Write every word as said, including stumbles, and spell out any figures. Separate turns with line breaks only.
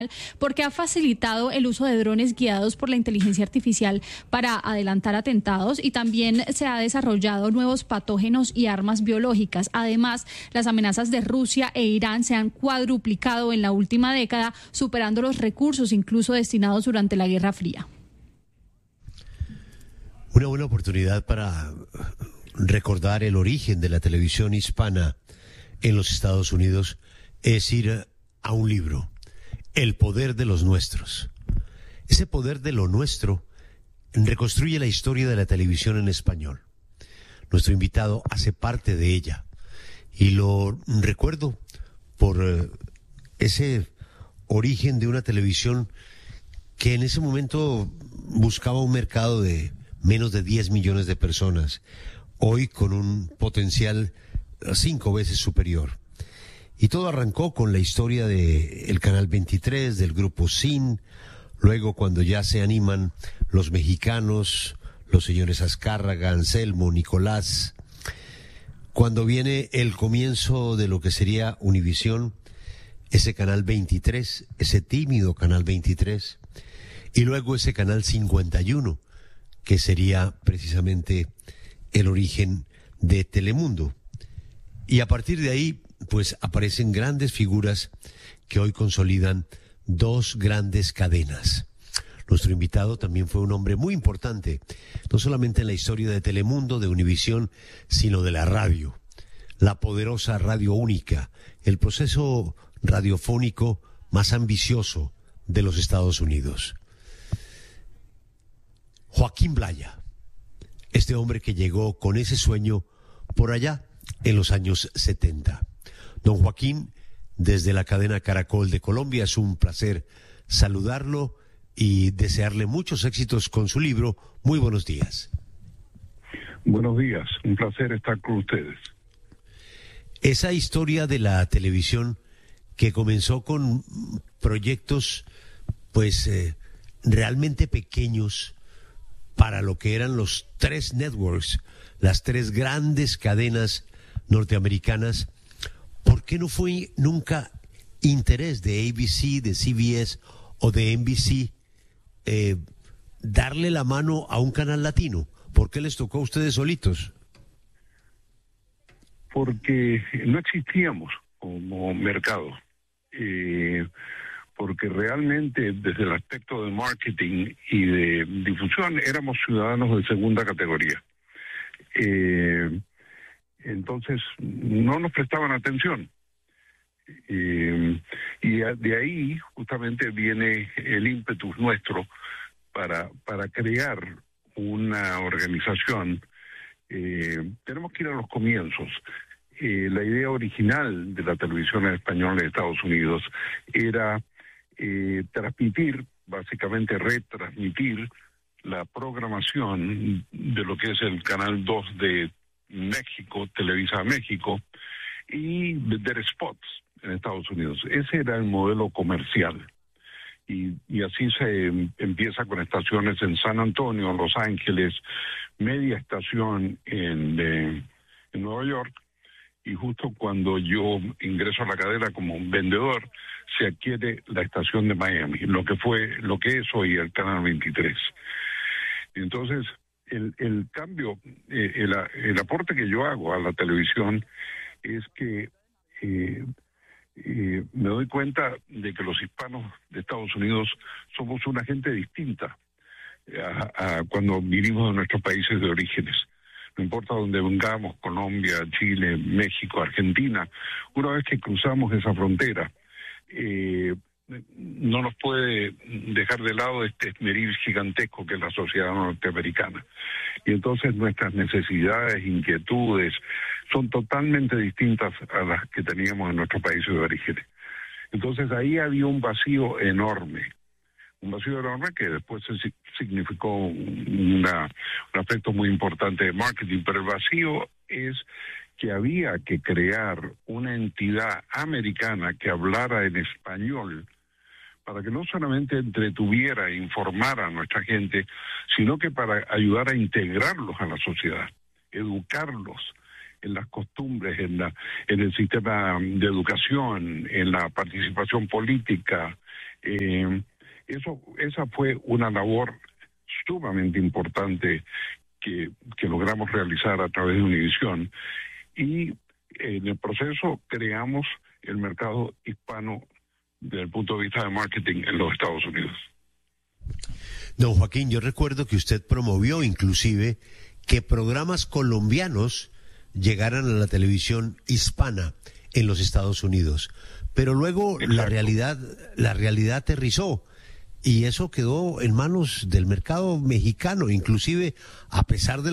porque ha facilitado el uso de drones guiados por la inteligencia artificial para adelantar atentados, y también se ha desarrollado nuevos patógenos y armas biológicas. Además, las amenazas de Rusia e Irán se han cuadruplicado en la última década, superando los recursos incluso destinados durante la Guerra Fría.
Una buena oportunidad para recordar el origen de la televisión hispana en los Estados Unidos es ir a un libro, El poder de los nuestros. Ese poder de lo nuestro reconstruye la historia de la televisión en español. Nuestro invitado hace parte de ella y lo recuerdo por ese origen de una televisión que en ese momento buscaba un mercado de menos de diez millones de personas, hoy con un potencial cinco veces superior. Y todo arrancó con la historia de el Canal veintitrés, del grupo S I N, luego cuando ya se animan los mexicanos, los señores Azcárraga, Anselmo, Nicolás, cuando viene el comienzo de lo que sería Univisión, ese Canal veintitrés, ese tímido Canal veintitrés, y luego ese Canal cincuenta y uno, que sería precisamente el origen de Telemundo. Y a partir de ahí, pues aparecen grandes figuras que hoy consolidan dos grandes cadenas. Nuestro invitado también fue un hombre muy importante, no solamente en la historia de Telemundo, de Univisión, sino de la radio, la poderosa radio única, el proceso radiofónico más ambicioso de los Estados Unidos. Joaquín Blaya, este hombre que llegó con ese sueño por allá en los años setenta. Don Joaquín, desde la cadena Caracol de Colombia, es un placer saludarlo y desearle muchos éxitos con su libro. Muy buenos días.
Buenos días, un placer estar con ustedes.
Esa historia de la televisión que comenzó con proyectos pues eh, realmente pequeños para lo que eran los tres networks, las tres grandes cadenas norteamericanas. ¿Por qué no fue nunca interés de A B C, de C B S o de N B C eh, darle la mano a un canal latino? ¿Por qué les tocó a ustedes solitos?
Porque no existíamos como mercado, eh, porque realmente desde el aspecto de marketing y de difusión éramos ciudadanos de segunda categoría. Eh, entonces no nos prestaban atención. Eh, y de ahí justamente viene el ímpetu nuestro para, para crear una organización. Eh, tenemos que ir a los comienzos. Eh, la idea original de la televisión en español en Estados Unidos era eh, transmitir, básicamente retransmitir la programación de lo que es el Canal dos de México, Televisa México, y vender spots en Estados Unidos. Ese era el modelo comercial. Y, y así se empieza con estaciones en San Antonio, Los Ángeles, media estación en, eh, en Nueva York, y justo cuando yo ingreso a la cadena como vendedor, se adquiere la estación de Miami, lo que fue, lo que es hoy el Canal veintitrés. Entonces, el, el cambio, eh, el, el aporte que yo hago a la televisión es que eh, eh, me doy cuenta de que los hispanos de Estados Unidos somos una gente distinta a, a cuando vinimos de nuestros países de orígenes. No importa dónde vengamos, Colombia, Chile, México, Argentina, una vez que cruzamos esa frontera, eh, no nos puede dejar de lado este esmeril gigantesco que es la sociedad norteamericana. Y entonces nuestras necesidades, inquietudes, son totalmente distintas a las que teníamos en nuestros países de origen. Entonces ahí había un vacío enorme. Un vacío enorme que después significó una, un aspecto muy importante de marketing, pero el vacío es que había que crear una entidad americana que hablara en español para que no solamente entretuviera e informara a nuestra gente, sino que para ayudar a integrarlos a la sociedad, educarlos, en las costumbres, en la en el sistema de educación, en la participación política. Eh, eso esa fue una labor sumamente importante que, que logramos realizar a través de Univisión, y en el proceso creamos el mercado hispano desde el punto de vista de marketing en los Estados Unidos.
Don Joaquín, yo recuerdo que usted promovió inclusive que programas colombianos llegaran a la televisión hispana en los Estados Unidos, pero luego Exacto. la realidad la realidad aterrizó y eso quedó en manos del mercado mexicano, inclusive a pesar de